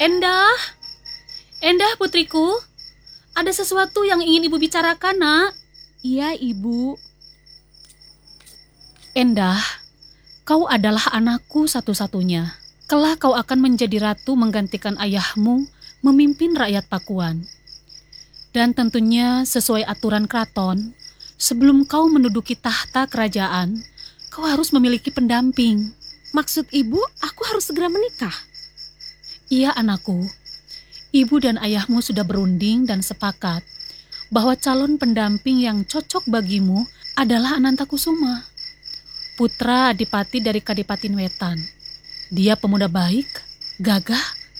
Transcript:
Endah, Endah putriku, ada sesuatu yang ingin ibu bicarakan, nak. Iya, Ibu. Endah, kau adalah anakku satu-satunya. Kelak kau akan menjadi ratu menggantikan ayahmu memimpin rakyat Pakuan. Dan tentunya sesuai aturan keraton, sebelum kau menduduki tahta kerajaan, kau harus memiliki pendamping. Maksud Ibu, aku harus segera menikah? Iya anakku, ibu dan ayahmu sudah berunding dan sepakat bahwa calon pendamping yang cocok bagimu adalah Anantakusuma, putra adipati dari Kadipatin Wetan. Dia pemuda baik, gagah,